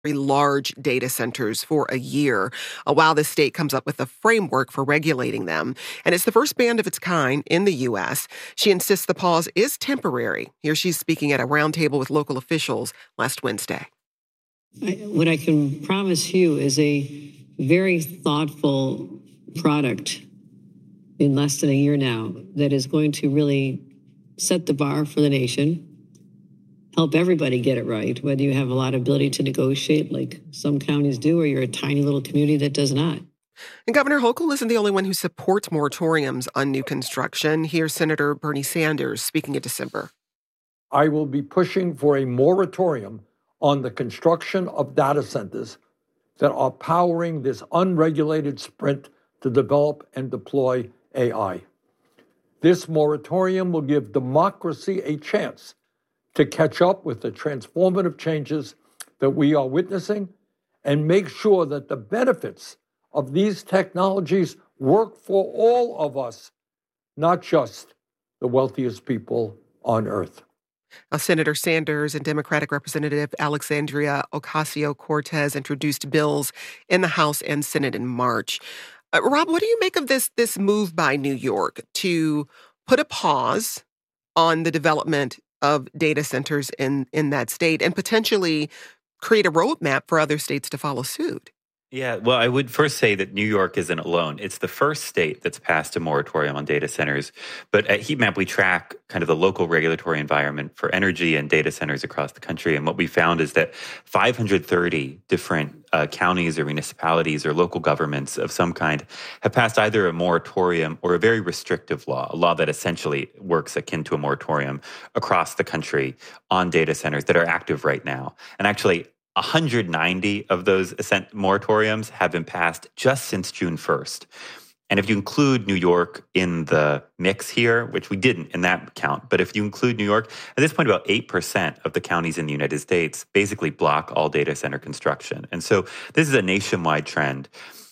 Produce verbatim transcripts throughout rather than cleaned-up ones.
very large data centers for a year uh, while the state comes up with a framework for regulating them. And it's the first ban of its kind in the U S. She insists the pause is temporary. Here she's speaking at a roundtable with local officials last Wednesday. I, what I can promise you is a very thoughtful product in less than a year now that is going to really set the bar for the nation, help everybody get it right, whether you have a lot of ability to negotiate like some counties do, or you're a tiny little community that does not. And Governor Hochul isn't the only one who supports moratoriums on new construction. Here's Senator Bernie Sanders speaking in December. I will be pushing for a moratorium on the construction of data centers that are powering this unregulated sprint to develop and deploy A I. This moratorium will give democracy a chance to catch up with the transformative changes that we are witnessing and make sure that the benefits of these technologies work for all of us, not just the wealthiest people on earth. Now, Senator Sanders and Democratic Representative Alexandria Ocasio-Cortez introduced bills in the House and Senate in March. Uh, Rob, what do you make of this, this move by New York to put a pause on the development of data centers in, in that state and potentially create a roadmap for other states to follow suit? Yeah, well, I would first say that New York isn't alone. It's the first state that's passed a moratorium on data centers. But at Heat Map, we track kind of the local regulatory environment for energy and data centers across the country. And what we found is that five hundred thirty different uh, counties or municipalities or local governments of some kind have passed either a moratorium or a very restrictive law, a law that essentially works akin to a moratorium across the country on data centers that are active right now. And actually, one hundred ninety of those moratoriums have been passed just since June first. And if you include New York in the mix here, which we didn't in that count, but if you include New York, at this point, about eight percent of the counties in the United States basically block all data center construction. And so this is a nationwide trend.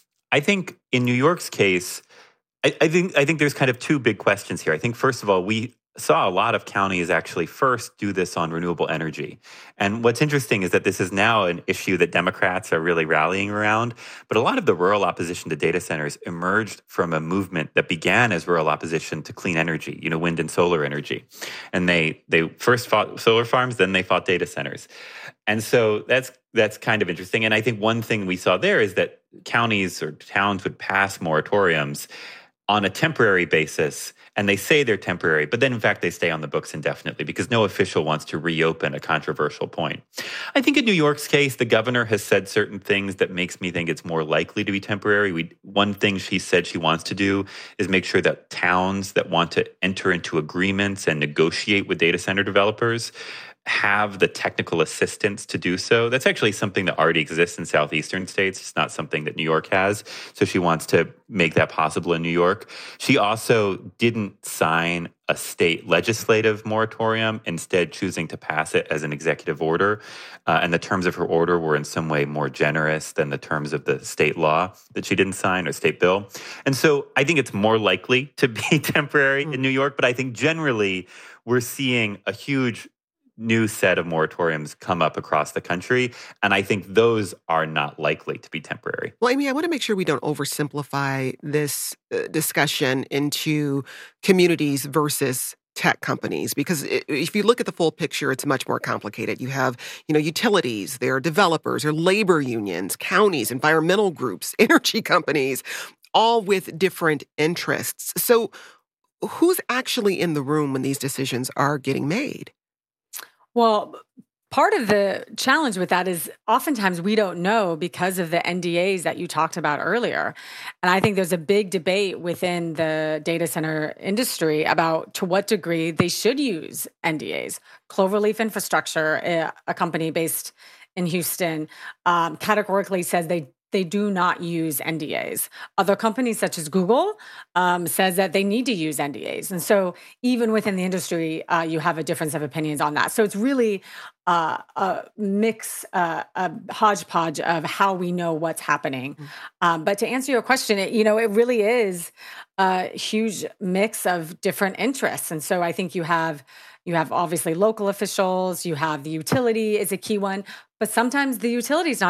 I think in New York's case, I, I think I think there's kind of two big questions here. I think, first of all, we saw a lot of counties actually first do this on renewable energy. And what's interesting is that this is now an issue that Democrats are really rallying around. But a lot of the rural opposition to data centers emerged from a movement that began as rural opposition to clean energy, you know, wind and solar energy. And they they first fought solar farms, then they fought data centers. And so that's that's kind of interesting. And I think one thing we saw there is that counties or towns would pass moratoriums on a temporary basis, and they say they're temporary, but then in fact they stay on the books indefinitely because no official wants to reopen a controversial point. I think in New York's case, the governor has said certain things that makes me think it's more likely to be temporary. We, one thing she said she wants to do is make sure that towns that want to enter into agreements and negotiate with data center developers have the technical assistance to do so. That's actually something that already exists in southeastern states. It's not something that New York has. So she wants to make that possible in New York. She also didn't sign a state legislative moratorium, instead choosing to pass it as an executive order. Uh, and the terms of her order were in some way more generous than the terms of the state law that she didn't sign or state bill. And so I think it's more likely to be temporary in New York. But I think generally we're seeing a huge new set of moratoriums come up across the country. And I think those are not likely to be temporary. Well, Amy, I want to make sure we don't oversimplify this uh, discussion into communities versus tech companies, because if you look at the full picture, it's much more complicated. You have, you know, utilities, there are developers or labor unions, counties, environmental groups, energy companies, all with different interests. So who's actually in the room when these decisions are getting made? Well, part of the challenge with that is oftentimes we don't know because of the N D As that you talked about earlier. And I think there's a big debate within the data center industry about to what degree they should use N D As. Cloverleaf Infrastructure, a company based in Houston, um, categorically says they They do not use N D As. Other companies such as Google um, says that they need to use N D As. And so even within the industry, uh, you have a difference of opinions on that. So it's really uh, a mix, uh, a hodgepodge of how we know what's happening. Mm-hmm. Um, but to answer your question, it, you know, it really is a huge mix of different interests. And so I think you have You have obviously local officials, you have the utility is a key one, but sometimes the utility is not